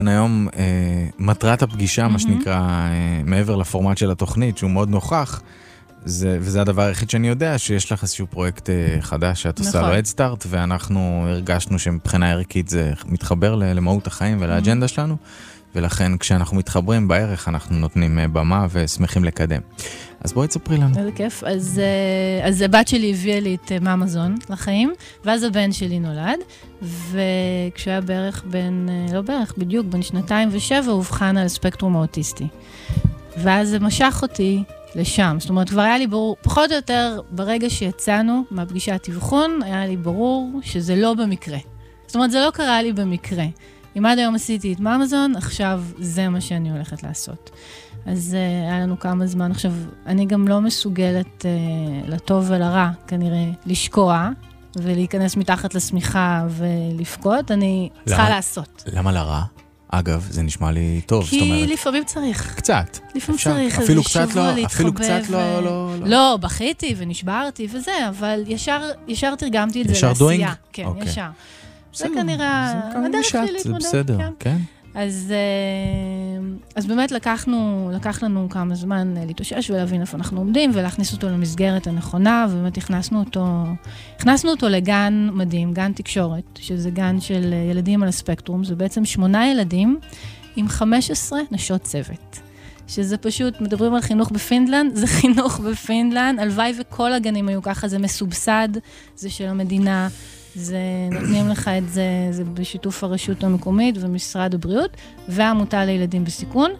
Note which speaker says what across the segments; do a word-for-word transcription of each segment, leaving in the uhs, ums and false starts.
Speaker 1: היום אה, מטרת הפגישה, מה שנקרא, אה, מעבר לפורמט של התוכנית, שהוא מאוד נוכח, זה, וזה הדבר היחיד שאני יודע, שיש לך איזשהו פרויקט אה, חדש שאת עושה לו הדסטארט, ואנחנו הרגשנו שמבחינה ערכית זה מתחבר למהות החיים ולאג'נדה שלנו, ולכן כשאנחנו מתחברים בערך, אנחנו נותנים במה ושמחים לקדם. אז בואי תספרי לנו.
Speaker 2: איזה כיף. אז, אז הבת שלי הביאה לי את מאמזון לחיים, ואז הבן שלי נולד, וכשהוא היה בערך בין, לא בערך, בדיוק, בין שנתיים ושבע, הוא הבחן על ספקטרום האוטיסטי. ואז זה משך אותי לשם. זאת אומרת, כבר היה לי ברור, פחות או יותר, ברגע שיצאנו מהפגישה התבחון, היה לי ברור שזה לא במקרה. זאת אומרת, זה לא קרה לי במקרה. אם עד היום עשיתי את מאמזון, עכשיו זה מה שאני הולכת לעשות. אז uh, היה לנו כמה זמן. עכשיו, אני גם לא מסוגלת uh, לטוב ולרע, כנראה, לשקוע, ולהיכנס מתחת לשמיכה ולפקות. אני צריכה לעשות.
Speaker 1: למה לרע? אגב, זה נשמע לי טוב, זאת אומרת.
Speaker 2: כי לפעמים צריך.
Speaker 1: קצת.
Speaker 2: לפעמים צריך
Speaker 1: אפילו קצת לא, אפילו קצת לא, לא,
Speaker 2: לא. לא, בכיתי ונשברתי וזה, אבל ישר, ישר תרגמתי את זה לעשייה.
Speaker 1: ישר דוינג?
Speaker 2: כן, ישר. זה כנראה הדרך שלי להתמודד.
Speaker 1: זה בסדר, כן.
Speaker 2: אז, אז באמת לקחנו, לקח לנו כמה זמן להתאושש ולהבין איפה אנחנו עומדים, ולהכניס אותו למסגרת הנכונה, ובאמת הכנסנו אותו, הכנסנו אותו לגן מדהים, גן תקשורת, שזה גן של ילדים על הספקטרום, זה בעצם שמונה ילדים עם חמש עשרה נשות צוות. שזה פשוט, מדברים על חינוך בפינלנד, זה חינוך בפינלנד, הלוואי וכל הגנים היו ככה, זה מסובסד, זה של המדינה, זה נותנים לך את זה, זה בשיתוף הרשות המקומית ומשרד הבריאות, והעמותה לילדים בסיכון,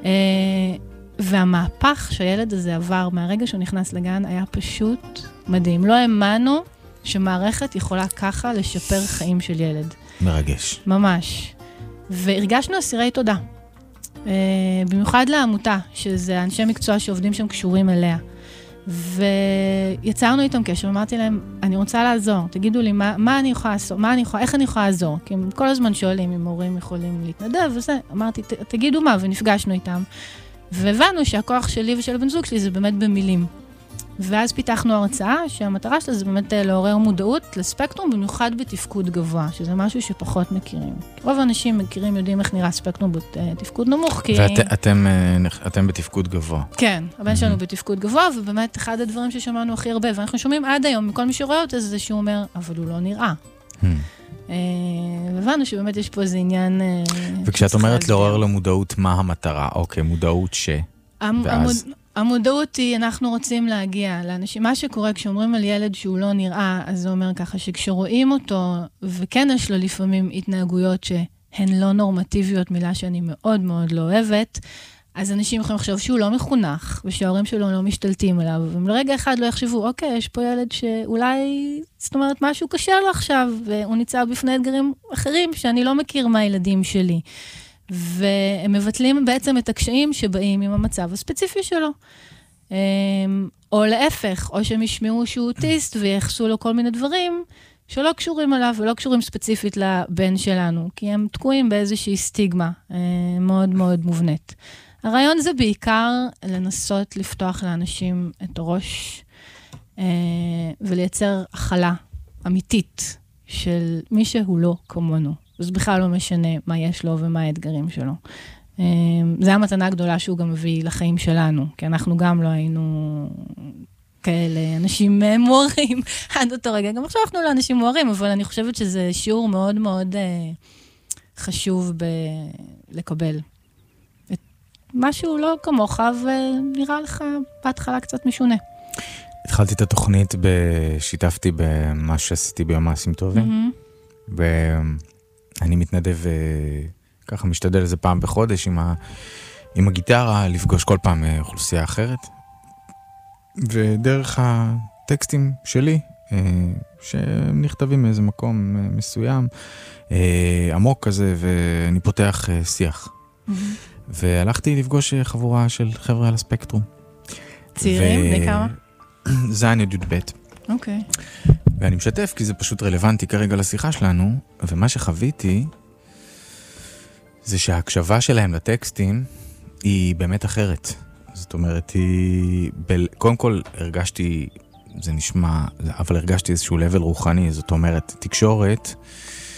Speaker 2: והמהפך שהילד הזה עבר מהרגע שהוא נכנס לגן, היה פשוט מדהים. לא האמנו שמערכת יכולה ככה לשפר חיים של ילד.
Speaker 1: מרגש. ממש.
Speaker 2: והרגשנו אסירי תודה. במיוחד לעמותה, שזה אנשי מקצוע שעובדים שם קשורים אליה. ויצרנו איתם קשר, ואמרתי להם, אני רוצה לעזור, תגידו לי מה, מה אני יכולה לעזור, מה אני יכולה, איך אני יכולה לעזור, כי הם כל הזמן שואלים אם הורים יכולים להתנדב וזה, אמרתי, ת, תגידו מה, ונפגשנו איתם, והבנו שהכוח שלי ושל הבן זוג שלי זה באמת במילים. ואז פיתחנו הרצאה, שהמטרה שלה זה באמת לעורר מודעות לספקטרום, במיוחד בתפקוד גבוה, שזה משהו שפחות מכירים. רוב האנשים מכירים, יודעים איך נראה ספקטרום בתפקוד נמוך, כי...
Speaker 1: ואתם אתם בתפקוד גבוה.
Speaker 2: כן, הבן שלנו בתפקוד גבוה, ובאמת אחד הדברים ששמענו הכי הרבה, ואנחנו שומעים עד היום, מכל מי שרואה אותה, זה שהוא אומר, אבל הוא לא נראה. והבנו שבאמת יש פה איזה עניין...
Speaker 1: וכשאת אומרת לעורר למודעות, מה המטרה? אוקיי, מודעות ש... ואז...
Speaker 2: המודעות היא, אנחנו רוצים להגיע לאנשים. מה שקורה כשאומרים על ילד שהוא לא נראה, אז זה אומר ככה שכשרואים אותו, וכן יש לו לפעמים התנהגויות שהן לא נורמטיביות, מילה שאני מאוד מאוד לא אוהבת, אז אנשים יכולים לחשוב שהוא לא מחונך, ושההורים שלו לא משתלטים עליו, והם לרגע אחד לא יחשבו, אוקיי, יש פה ילד שאולי, זאת אומרת, משהו קשה לו עכשיו, והוא ניצב בפני אתגרים אחרים שאני לא מכיר מהילדים שלי. והם מבטלים בעצם את הקשיים שבאים עם המצב הספציפי שלו. או להפך, או שהם ישמעו שהוא אוטיסט ויחסו לו כל מיני דברים שלא קשורים עליו ולא קשורים ספציפית לבן שלנו, כי הם תקועים באיזושהי סטיגמה מאוד מאוד מובנית. הרעיון זה בעיקר לנסות לפתוח לאנשים את הראש ולייצר הכלה אמיתית של מי שהוא לא כמונו. אז בכלל לא משנה מה יש לו ומה האתגרים שלו. זה המתנה הגדולה שהוא גם מביא לחיים שלנו, כי אנחנו גם לא היינו כאלה אנשים מוארים עד אותו רגע. גם עכשיו אנחנו לא אנשים מוארים, אבל אני חושבת שזה שיעור מאוד מאוד חשוב לקבל. משהו לא כמוך, ונראה לך בהתחלה קצת משונה.
Speaker 1: התחלתי את התוכנית, שיתפתי במה שעשיתי ביום מעשים טובים, ו... אני מתנדב, ככה משתדל איזה פעם בחודש עם, ה, עם הגיטרה, לפגוש כל פעם אוכלוסייה אחרת. ודרך הטקסטים שלי, שנכתבים מאיזה מקום מסוים, עמוק כזה, ואני פותח שיח. Mm-hmm. והלכתי לפגוש חבורה של חבר'ה על הספקטרום.
Speaker 2: צעירים? ו... בכמה?
Speaker 1: זין י' ב'.
Speaker 2: אוקיי.
Speaker 1: ואני משתף, כי זה פשוט רלוונטי כרגע לשיחה שלנו, ומה שחוויתי, זה שההקשבה שלהם לטקסטים, היא באמת אחרת. זאת אומרת, היא... ב... קודם כל, הרגשתי, זה נשמע, אבל הרגשתי איזשהו לבל רוחני, זאת אומרת, תקשורת,